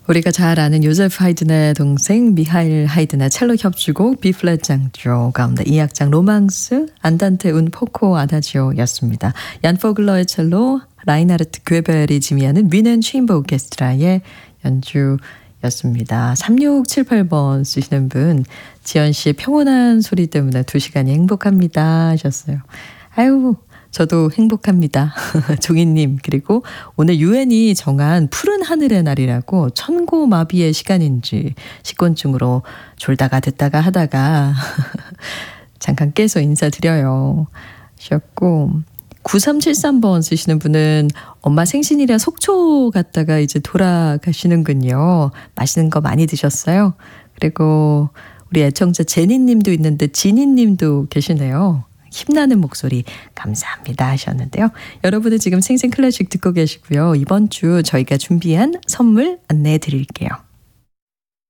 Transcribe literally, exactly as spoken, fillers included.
우리가 잘 아는 요제프 하이든의 동생 미하일 하이든의 첼로 협주곡 비플랫 장조 가운데 이 악장 로망스 안단테 운 포코 아다지오였습니다. 얀 포글러의 첼로, 라인하르트 괴벨이 지휘하는 뮌헨 체인버 오케스트라의 연주였습니다. 삼육칠팔 번 쓰시는 분, 지연 씨의 평온한 소리 때문에 두 시간이 행복합니다 하셨어요. 아유, 저도 행복합니다. 종이님, 그리고 오늘 유엔이 정한 푸른 하늘의 날이라고 천고마비의 시간인지 식곤증으로 졸다가 듣다가 하다가 잠깐 깨서 인사드려요 하셨고, 구삼칠삼 번 쓰시는 분은 엄마 생신이라 속초 갔다가 이제 돌아가시는군요. 맛있는 거 많이 드셨어요? 그리고 우리 애청자 제니님도 있는데 지니님도 계시네요. 힘나는 목소리 감사합니다 하셨는데요. 여러분은 지금 생생클래식 듣고 계시고요. 이번 주 저희가 준비한 선물 안내해 드릴게요.